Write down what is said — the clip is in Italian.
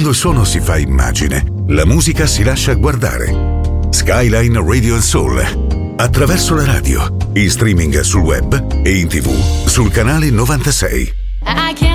Quando il suono si fa immagine, la musica si lascia guardare. Skyline Radio & Soul, attraverso la radio, in streaming sul web e in TV sul canale 96.